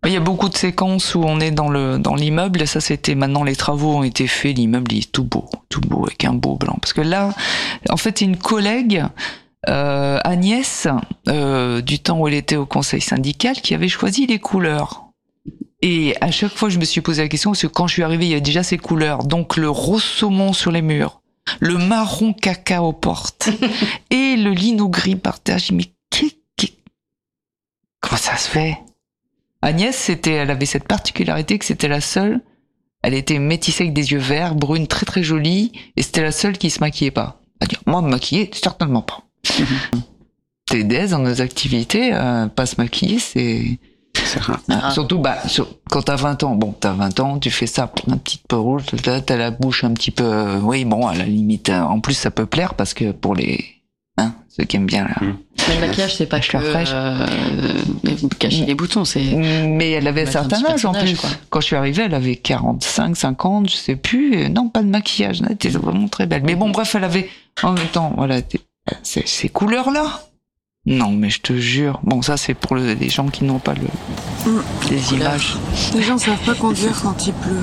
Il y a beaucoup de séquences où on est dans l'immeuble, et ça c'était, maintenant les travaux ont été faits, l'immeuble il est tout beau avec un beau blanc. Parce que là, en fait, c'est une collègue, Agnès, du temps où elle était au conseil syndical, qui avait choisi les couleurs. Et à chaque fois, je me suis posé la question, parce que quand je suis arrivée, il y avait déjà ces couleurs. Donc le rose saumon sur les murs, le marron caca aux portes, et le lino gris par terre. J'ai dit, mais comment ça se fait? Agnès, elle avait cette particularité que c'était la seule. Elle était métissée avec des yeux verts, brune, très très jolie, et c'était la seule qui se maquillait pas. Elle dit, moi, me maquiller, certainement pas. T'es d'aise dans nos activités, pas se maquiller, c'est rare. Surtout, quand t'as 20 ans, tu fais ça, un petit peu rouge, t'as la bouche un petit peu, oui, bon, à la limite, en plus, ça peut plaire parce que pour ceux qui aiment bien, là. Mais le maquillage, c'est pas que cacher les boutons, c'est... Mais elle avait un certain âge, en plus. Quoi. Quand je suis arrivée, elle avait 45, 50, je sais plus. Non, pas de maquillage. Elle était vraiment très belle. Mais bon, bref, elle avait, en même temps, voilà, ces couleurs-là. Non, mais je te jure. Bon, ça, c'est pour les gens qui n'ont pas les images. Les gens savent pas conduire quand il pleut.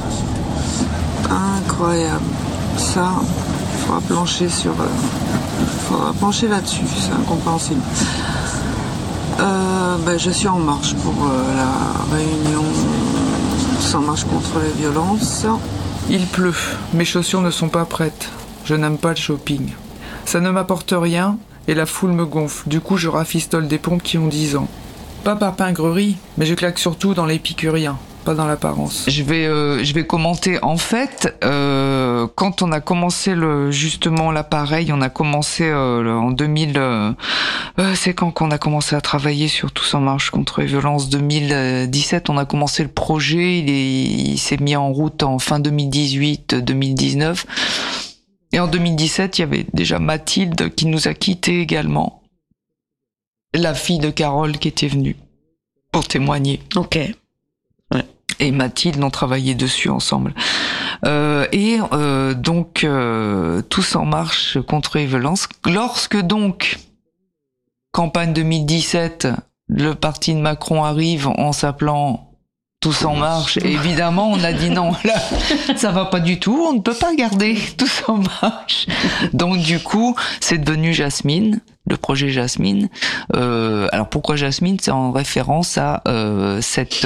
Incroyable. Ça, faudra plancher là-dessus, c'est incompréhensible. Je suis en marche pour la réunion sans marche contre les violences. Il pleut, mes chaussures ne sont pas prêtes. Je n'aime pas le shopping. Ça ne m'apporte rien et la foule me gonfle. Du coup, je rafistole des pompes qui ont 10 ans. Pas par pingrerie, mais je claque surtout dans l'épicurien, pas dans l'apparence. Je vais commenter. En fait, quand on a commencé justement l'appareil, on a commencé en 2000. C'est quand qu'on a commencé à travailler sur Tous en marche contre les violences. 2017, on a commencé le projet. Il s'est mis en route en fin 2018-2019. Et en 2017, il y avait déjà Mathilde qui nous a quittés également. La fille de Carole qui était venue pour témoigner. Ok. Ouais. Et Mathilde, on travaillait dessus ensemble. Donc, Tous en marche contre les violences. Lorsque donc, campagne 2017, le parti de Macron arrive en s'appelant Tous en marche, et évidemment, on a dit non, là, ça va pas du tout, on ne peut pas garder Tous en marche. Donc, du coup, c'est devenu Jasmine, le projet Jasmine. Alors, pourquoi Jasmine? C'est en référence à cette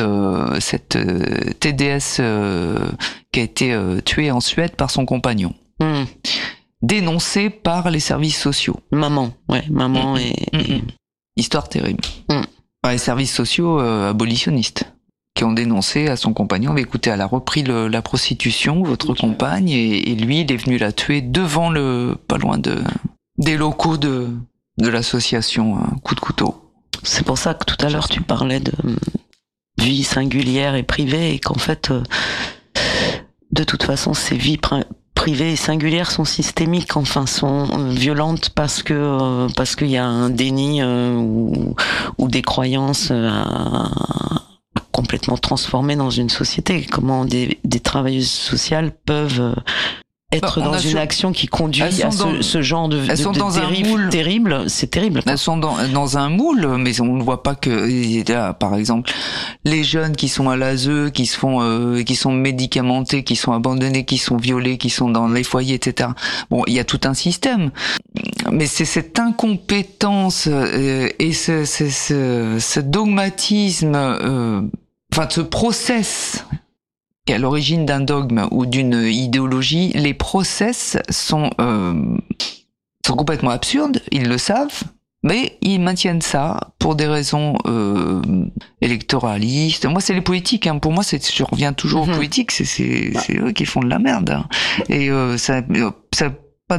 TDS qui a été tuée en Suède par son compagnon. Dénoncée par les services sociaux. Maman et... Histoire terrible. Par les services sociaux abolitionnistes, qui ont dénoncé à son compagnon, écoutez, elle a repris la prostitution, votre compagne, et lui, il est venu la tuer devant pas loin des locaux de l'association Coup de couteau. C'est pour ça que tout à l'heure, tu parlais de vie singulière et privée, et qu'en fait, de toute façon, ces vies privées et singulières sont systémiques, enfin, sont violentes parce qu'il y a un déni ou des croyances complètement transformées dans une société. Comment des travailleuses sociales peuvent être dans une action qui conduit à ce genre de dérive terrible. C'est terrible. Elles sont dans un moule, mais on ne voit pas que là, par exemple, les jeunes qui sont à l'ASE, qui sont médicamentés, qui sont abandonnés, qui sont violés, qui sont dans les foyers, etc. Bon, il y a tout un système, mais c'est cette incompétence et ce dogmatisme, ce process qui est à l'origine d'un dogme ou d'une idéologie. Les process sont complètement absurdes, ils le savent, mais ils maintiennent ça pour des raisons électoralistes. Moi, c'est les politiques. Pour moi, je reviens toujours aux politiques. C'est eux qui font de la merde. Et ça n'a pas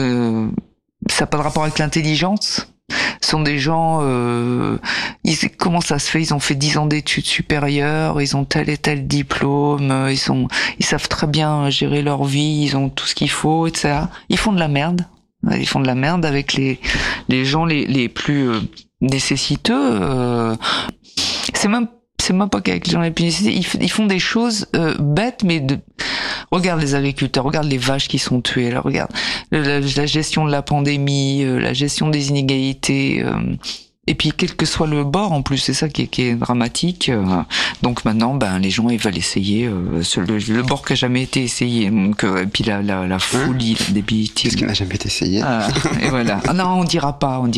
de rapport avec l'intelligence. Ce sont des gens, comment ça se fait? Ils ont fait 10 ans d'études supérieures, ils ont tel et tel diplôme, ils savent très bien gérer leur vie, ils ont tout ce qu'il faut, etc. Ils font de la merde. Ils font de la merde avec les gens les plus nécessiteux. C'est même pas qu'avec les gens les plus nécessiteux. Ils font des choses bêtes, mais regarde les agriculteurs, regarde les vaches qui sont tuées, là, regarde la gestion de la pandémie, la gestion des inégalités. Et puis quel que soit le bord, en plus, c'est ça qui est dramatique. Donc maintenant, les gens ils veulent essayer le bord qui a jamais été essayé. Donc, et puis la folie, la débilité. Qu'est-ce qui n'a jamais été essayé? Et voilà. Ah non, on dira pas. On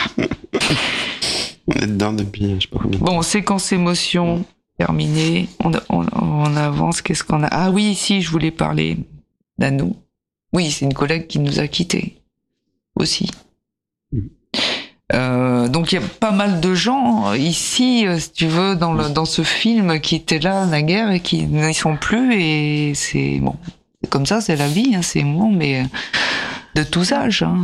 est dedans depuis je sais pas combien de temps. Bon, séquence émotion terminée. On avance. Qu'est-ce qu'on a? Ah oui, si, je voulais parler d'Anou. Oui, c'est une collègue qui nous a quittés aussi. Donc il y a pas mal de gens ici, si tu veux, dans ce film qui étaient là naguère et qui n'y sont plus, et c'est bon, c'est comme ça, c'est la vie, hein, c'est bon, mais de tous âges. Hein.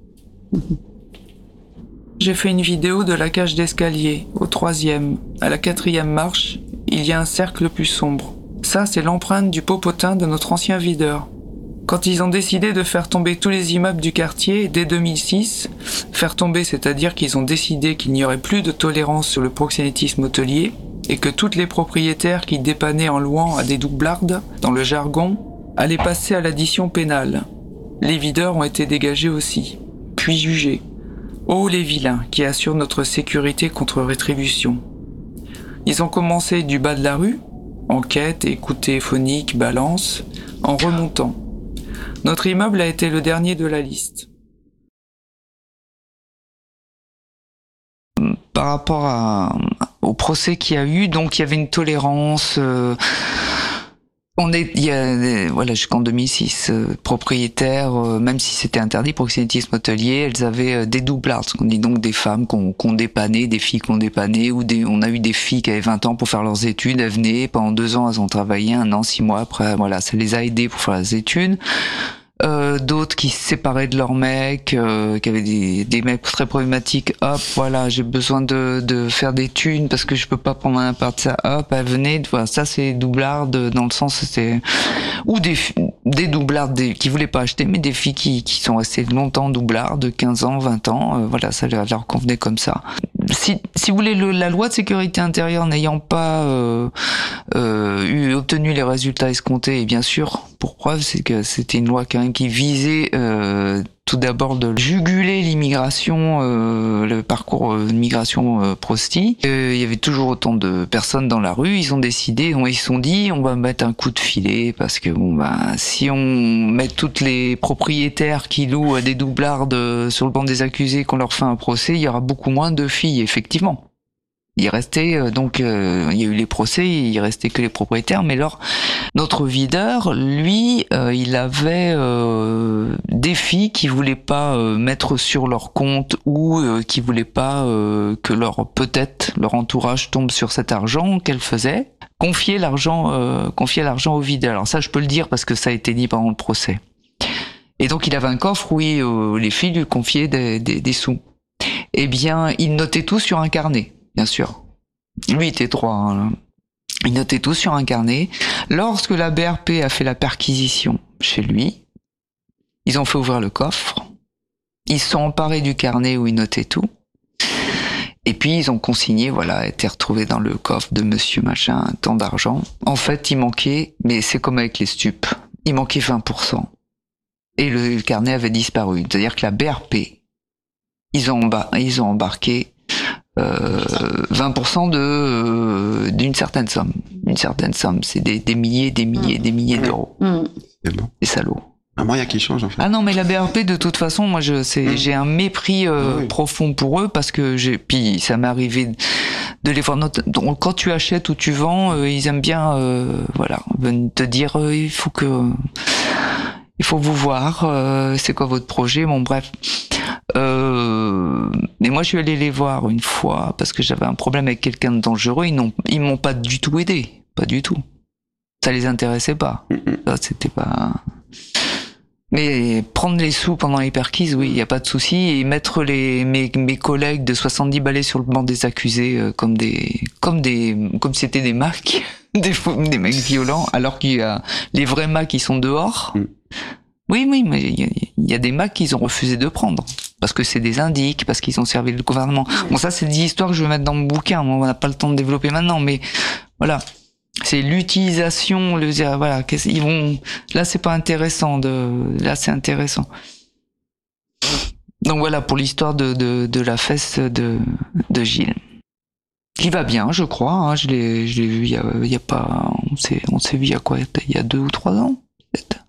J'ai fait une vidéo de la cage d'escalier, au 3e. À la 4e marche, il y a un cercle plus sombre. Ça, c'est l'empreinte du popotin de notre ancien videur. Quand ils ont décidé de faire tomber tous les immeubles du quartier dès 2006, faire tomber, c'est-à-dire qu'ils ont décidé qu'il n'y aurait plus de tolérance sur le proxénétisme hôtelier et que toutes les propriétaires qui dépannaient en louant à des doublardes, dans le jargon, allaient passer à l'addition pénale. Les videurs ont été dégagés aussi, puis jugés. Oh les vilains qui assurent notre sécurité contre rétribution. Ils ont commencé du bas de la rue, enquête, écoute téléphonique, balance, en remontant. Notre immeuble a été le dernier de la liste. Par rapport au procès qu'il y a eu, donc il y avait une tolérance. Voilà, jusqu'en 2006, propriétaires, même si c'était interdit, proxénétisme hôtelier, elles avaient des doublards, ce qu'on dit donc des femmes qu'on dépannait, des filles qu'on dépannait, on a eu des filles qui avaient 20 ans pour faire leurs études, elles venaient, pendant 2 ans, elles ont travaillé, 1 an, 6 mois après, voilà, ça les a aidées pour faire les études. D'autres qui se séparaient de leurs mecs, qui avaient des mecs très problématiques, hop, voilà, j'ai besoin de faire des thunes parce que je peux pas prendre un part de ça, hop, elles venaient, voilà, ça c'est doublarde, dans le sens, c'est, ou des doublardes qui voulaient pas acheter, mais des filles qui sont restées longtemps doublardes, 15 ans, 20 ans, voilà, ça leur convenait comme ça. Si vous voulez, la loi de sécurité intérieure n'ayant pas obtenu les résultats escomptés, et bien sûr, pour preuve, c'est que c'était une loi quand même qui visait tout d'abord de juguler l'immigration, le parcours de migration prosti. Il y avait toujours autant de personnes dans la rue. Ils ont décidé, ils se sont dit, on va mettre un coup de filet parce que si on met toutes les propriétaires qui louent à des doublardes sur le banc des accusés, qu'on leur fait un procès, il y aura beaucoup moins de filles, effectivement. Il restait il y a eu les procès, il restait que les propriétaires, mais notre videur, lui, il avait des filles qui voulaient pas mettre sur leur compte ou qui voulaient pas que leur entourage tombe sur cet argent qu'elle faisait, confier l'argent au videur. Alors ça, je peux le dire parce que ça a été dit pendant le procès. Et donc il avait un coffre où les filles lui confiaient des sous. Eh bien, il notait tout sur un carnet. Bien sûr. Lui était droit. Hein. Il notait tout sur un carnet. Lorsque la BRP a fait la perquisition chez lui, ils ont fait ouvrir le coffre. Ils se sont emparés du carnet où il notait tout. Et puis ils ont consigné, voilà, était retrouvé dans le coffre de monsieur machin, tant d'argent. En fait, il manquait, mais c'est comme avec les stupes, il manquait 20%. Et le carnet avait disparu. C'est-à-dire que la BRP, ils ont embarqué 20% d'une certaine somme. Une certaine somme, c'est des milliers d'euros. C'est bon. Des salauds. Un moyen qui change en fait. Ah non, mais la BRP, de toute façon, moi j'ai un mépris profond pour eux parce que puis ça m'est arrivé de les voir. Donc, quand tu achètes ou tu vends, ils aiment bien te dire il faut vous voir, c'est quoi votre projet, bon bref. Mais moi je suis allé les voir une fois parce que j'avais un problème avec quelqu'un de dangereux, ils m'ont pas du tout aidé, pas du tout. Ça les intéressait pas. Ça, c'était pas. Mais prendre les sous pendant les perquises, oui, y a pas de souci, et mettre mes collègues de 70 balais sur le banc des accusés comme si c'était des Macs, des mecs violents, alors qu'il y a les vrais Macs qui sont dehors. Oui, mais il y a des Macs qu'ils ont refusé de prendre. Parce que c'est des indiques, parce qu'ils ont servi le gouvernement. Bon, ça, c'est des histoires que je vais mettre dans mon bouquin. On n'a pas le temps de développer maintenant, mais voilà. C'est l'utilisation, voilà. Là, c'est pas intéressant là, c'est intéressant. Donc voilà pour l'histoire de la fesse de Gilles. Qui va bien, je crois. Hein. Je l'ai vu il y a pas. On s'est vu il y a quoi? Il y a 2 ou 3 ans, peut-être.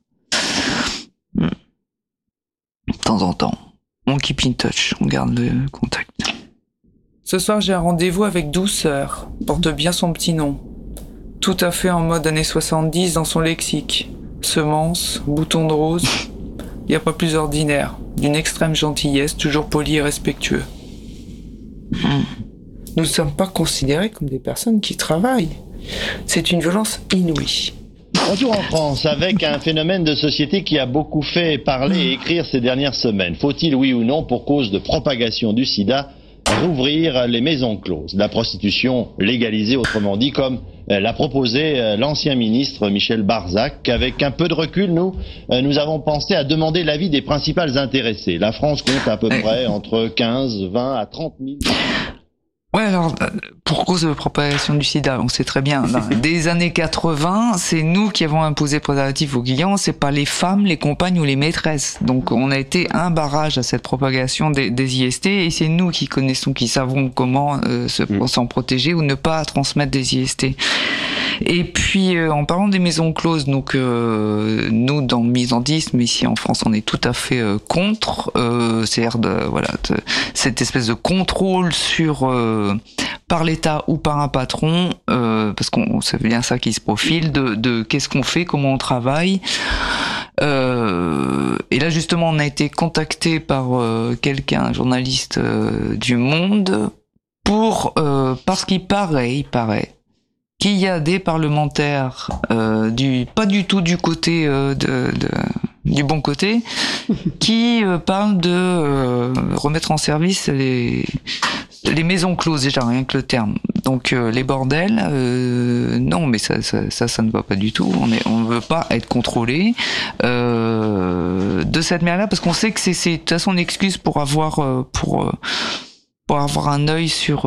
De temps en temps. On keep in touch, on garde le contact. Ce soir, j'ai un rendez-vous avec Douceur. Porte bien son petit nom. Tout à fait en mode années 70 dans son lexique. Semence, bouton de rose. Il n'y a pas plus ordinaire. D'une extrême gentillesse, toujours poli et respectueux. Nous ne sommes pas considérés comme des personnes qui travaillent. C'est une violence inouïe. Retour en France avec un phénomène de société qui a beaucoup fait parler et écrire ces dernières semaines. Faut-il, oui ou non, pour cause de propagation du sida, rouvrir les maisons closes? La prostitution légalisée, autrement dit, comme l'a proposé l'ancien ministre Michel Barzac. Avec un peu de recul, nous avons pensé à demander l'avis des principales intéressées. La France compte à peu près entre 15, 20 à 30 000... Ouais, alors, pour cause de propagation du sida, on sait très bien, des années 80, c'est nous qui avons imposé le préservatif aux clients, c'est pas les femmes, les compagnes ou les maîtresses. Donc, on a été un barrage à cette propagation des IST, et c'est nous qui connaissons, qui savons comment s'en protéger ou ne pas transmettre des IST. Et puis, en parlant des maisons closes, donc nous, dans le misantisme, ici en France, on est tout à fait contre, c'est-à-dire cette espèce de contrôle sur par l'État ou par un patron, parce qu'on c'est bien ça qui se profile, de qu'est-ce qu'on fait, comment on travaille. Et là justement, on a été contacté par quelqu'un, un journaliste du Monde, parce qu'il paraît qu'il y a des parlementaires pas du tout du côté du bon côté, qui parlent de remettre en service les maisons closes, déjà rien que le terme. Donc les bordels, non, mais ça ne va pas du tout. On veut pas être contrôlé de cette manière-là, parce qu'on sait que c'est de toute façon une excuse pour avoir un œil sur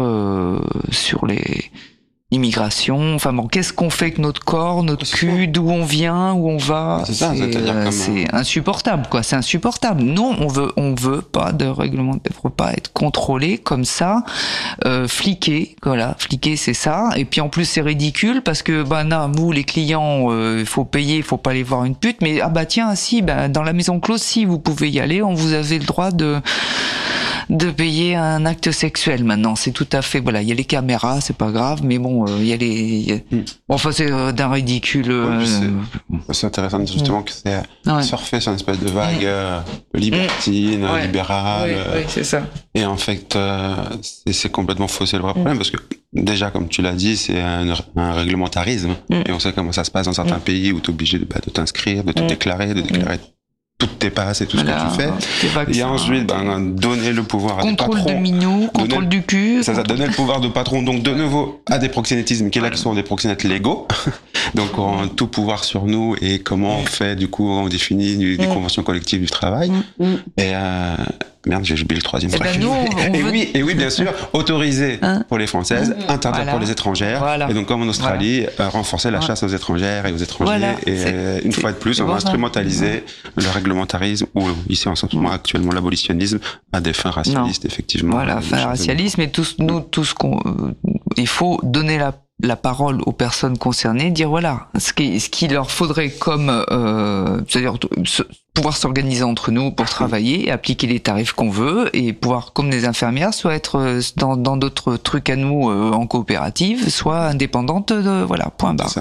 l'immigration. Enfin bon, qu'est-ce qu'on fait avec notre corps, notre cul, d'où on vient, où on va? C'est insupportable, quoi. C'est insupportable. Non, on veut pas de règlement, faut pas être contrôlé comme ça, fliqué. Voilà, fliqué, c'est ça. Et puis en plus, c'est ridicule parce que vous les clients, il faut payer, il faut pas aller voir une pute. Mais dans la maison close, si vous pouvez y aller, vous avez le droit de payer un acte sexuel maintenant. C'est tout à fait, voilà, il y a les caméras, c'est pas grave, mais bon, c'est d'un ridicule. C'est intéressant justement que c'est surfer sur une espèce de vague libertine, libérale. Oui, c'est ça. Et en fait, c'est complètement faussé le vrai problème, parce que déjà, comme tu l'as dit, c'est un réglementarisme. Et on sait comment ça se passe dans certains pays où tu es obligé de t'inscrire, de te déclarer, de déclarer toutes tes passes et tout ce que tu fais. Et ensuite, donner le pouvoir à des patrons. Contrôle de minou, contrôle du cul. Ça donner le pouvoir de patron, donc de nouveau, à des proxénétismes qui sont des proxénètes légaux. Donc, on a tout pouvoir sur nous et comment on fait, du coup, on définit des conventions collectives du travail. Et, merde, j'ai oublié le troisième. Et oui, bien sûr, autorisé pour les Françaises, interdit pour les étrangères. Voilà. Et donc, comme en Australie, renforcer la chasse aux étrangères et aux étrangers. Voilà. Et une fois de plus, on va instrumentaliser le réglementarisme, ou ici, en ce moment, actuellement, l'abolitionnisme à des fins racialistes, effectivement. Voilà, fins racialistes, mais il faut donner la parole aux personnes concernées, dire voilà, ce qu'il leur faudrait comme, c'est-à-dire pouvoir s'organiser entre nous pour travailler, appliquer les tarifs qu'on veut, et pouvoir, comme des infirmières, soit être dans d'autres trucs à nous en coopérative, soit indépendante, voilà, point barre.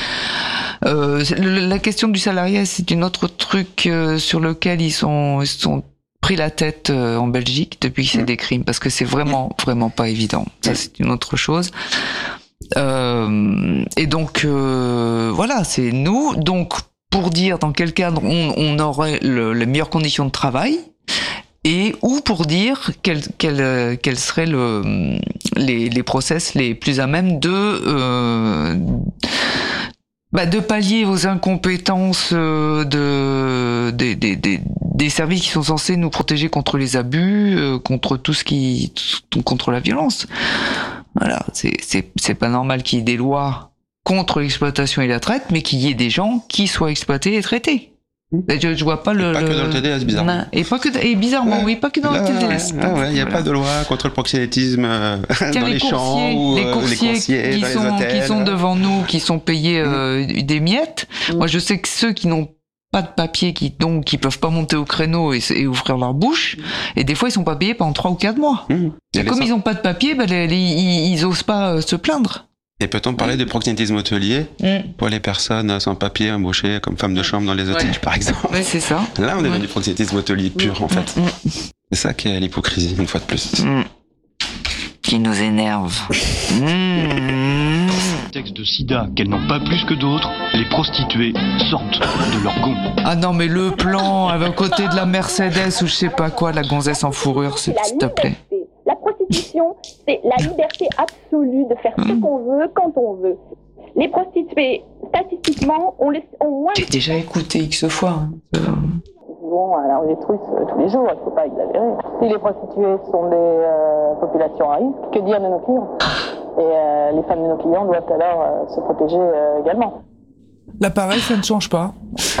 La question du salariat, c'est une autre truc sur lequel ils sont pris la tête en Belgique depuis que c'est des crimes, parce que c'est vraiment pas évident. Ça, c'est une autre chose. Et donc voilà, c'est nous. Donc pour dire dans quel cadre on aurait les meilleures conditions de travail, ou pour dire quels seraient les process les plus à même de pallier aux incompétences des services qui sont censés nous protéger contre les abus, contre contre la violence. Voilà, c'est pas normal qu'il y ait des lois contre l'exploitation et la traite, mais qu'il y ait des gens qui soient exploités et traités. Je vois pas le. Pas que dans le TDS, bizarrement. Non, et bizarrement, oui, pas que dans le TDS. Il n'y a pas de loi contre le proxénétisme dans les champs ou les coursiers qui sont devant nous, qui sont payés des miettes. Moi, je sais que ceux qui n'ont pas de papier, qui peuvent pas monter au créneau et ouvrir leur bouche, et des fois ils sont pas payés pendant 3 ou 4 mois. Et comme ils ont pas de papier, ils osent pas se plaindre. Et peut-on parler de proxénétisme hôtelier pour les personnes sans papier embauchées comme femmes de chambre dans les hôtels, par exemple? Oui, c'est ça. Là, on est dans du proxénétisme hôtelier pur, en fait. C'est ça qui est l'hypocrisie, une fois de plus. Qui nous énerve. Texte de sida qu'elles n'ont pas plus que d'autres, les prostituées sortent de leur gond. Ah non, mais le plan à côté de la Mercedes ou je sais pas quoi, la gonzesse en fourrure, s'il te plaît. La prostitution, c'est la liberté absolue de faire ce qu'on veut, quand on veut. Les prostituées, statistiquement, ont moins... J'ai déjà écouté X fois. Bon, alors on les truce tous les jours, il ne faut pas exagérer. Si les prostituées sont des populations à risque, que dire de nos clients? Et les femmes de nos clients doivent alors se protéger également. Là, pareil, ça ne change pas.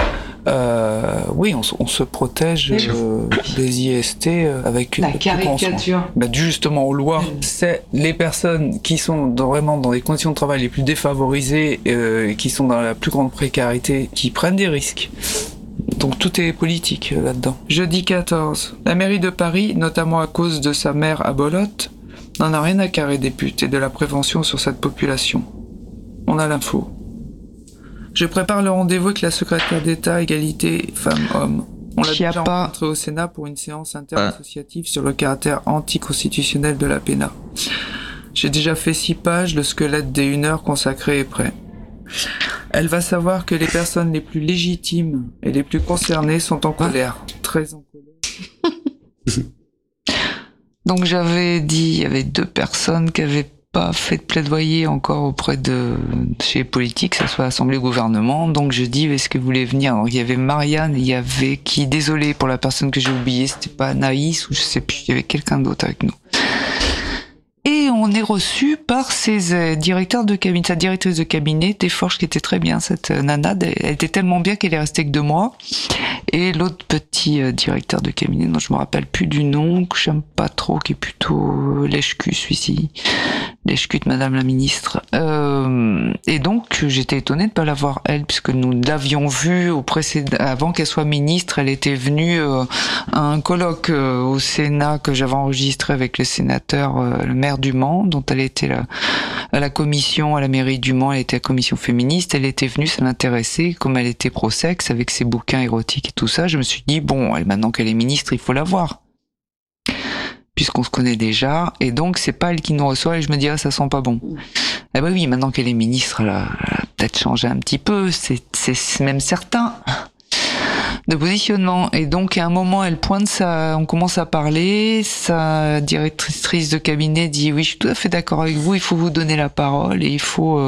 Oui, on se protège des IST avec la caricature. Justement, aux lois, c'est les personnes qui sont vraiment dans les conditions de travail les plus défavorisées, qui sont dans la plus grande précarité, qui prennent des risques. Donc tout est politique là-dedans. Jeudi 14. La mairie de Paris, notamment à cause de sa maire à Bolotte, n'en a rien à carrer des putes et de la prévention sur cette population. On a l'info. Je prépare le rendez-vous avec la secrétaire d'État égalité femmes-hommes. On l'a déjà rencontré au Sénat pour une séance interassociative sur le caractère anticonstitutionnel de la PENA. J'ai déjà fait 6 pages, le squelette des 1 heure consacré est prêt. Elle va savoir que les personnes les plus légitimes et les plus concernées sont en colère, très en colère. Donc j'avais dit, il y avait 2 personnes qui avaient pas fait de plaidoyer encore auprès de chez les politiques, que ce soit Assemblée ou gouvernement. Donc je dis, est-ce que vous voulez venir? Alors, il y avait Marianne, il y avait qui, désolé pour la personne que j'ai oubliée, c'était pas Anaïs ou je sais plus, il y avait quelqu'un d'autre avec nous. Et on est reçu par ses directeurs de cabinet, sa directrice de cabinet, Desforges, qui était très bien, cette nana, elle était tellement bien qu'elle est restée que 2 mois. Et l'autre petit directeur de cabinet, dont je me rappelle plus du nom, que j'aime pas trop, qui est plutôt lèche-cul, celui-ci. Lèche-cul de Madame la Ministre. Et donc, j'étais étonnée de pas la voir, elle, puisque nous l'avions vue avant qu'elle soit ministre, elle était venue à un colloque au Sénat que j'avais enregistré avec le sénateur, le maire du Mans, dont elle était à la commission, à la mairie du Mans, elle était à la commission féministe, elle était venue, ça l'intéressait, comme elle était pro-sexe, avec ses bouquins érotiques et tout ça, je me suis dit, bon, maintenant qu'elle est ministre, il faut la voir. Puisqu'on se connaît déjà, et donc c'est pas elle qui nous reçoit, et je me dis, ça sent pas bon. Eh ben oui, maintenant qu'elle est ministre, elle a peut-être changé un petit peu, c'est même certain, de positionnement. Et donc à un moment, elle pointe on commence à parler, sa directrice de cabinet dit, oui, je suis tout à fait d'accord avec vous, il faut vous donner la parole, et il faut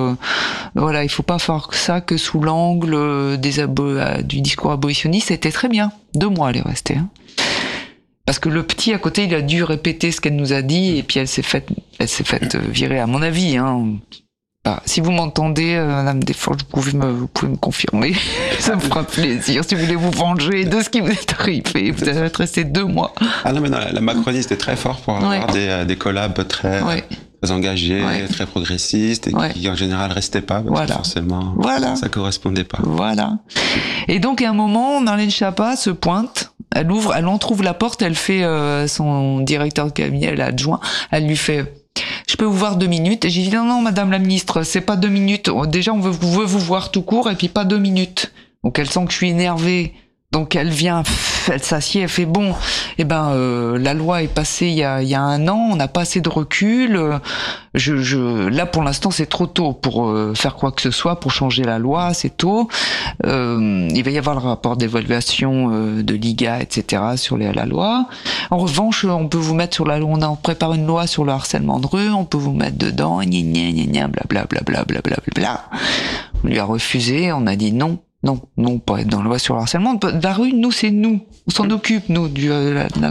pas faire ça que sous l'angle du discours abolitionniste. C'était très bien, 2 mois elle est restée, hein. Parce que le petit à côté, il a dû répéter ce qu'elle nous a dit, et puis elle s'est faite virer, à mon avis, hein. Bah, si vous m'entendez, Madame Desforges, vous pouvez me confirmer. Ça me fera plaisir. Si vous voulez vous venger de ce qui vous est arrivé, vous allez rester 2 mois. Ah non, mais non, la Macronie, c'était très fort pour avoir des collabs très engagés, très progressistes, et qui en général restaient pas, parce que forcément, ça correspondait pas. Voilà. Et donc, à un moment, Marlène Schiappa se pointe, elle entrouvre la porte, elle fait son directeur de cabinet, l'adjoint, elle lui fait, je peux vous voir 2 minutes? Et j'ai dit, non, Madame la Ministre, c'est pas 2 minutes. Déjà, on veut vous voir tout court, et puis pas 2 minutes. Donc, elle sent que je suis énervée. Donc, elle vient, elle s'assied, elle fait, bon, la loi est passée il y a 1 an, on n'a pas assez de recul. Là, pour l'instant, c'est trop tôt pour faire quoi que ce soit, pour changer la loi, c'est tôt. Il va y avoir le rapport d'évaluation de l'IGA, etc., sur la loi. En revanche, on peut vous mettre sur la loi, on prépare une loi sur le harcèlement de rue, on peut vous mettre dedans, blablabla. On lui a refusé, on a dit non. Non, pas être dans la loi sur le harcèlement. De la rue, nous, c'est nous. On s'en occupe, nous,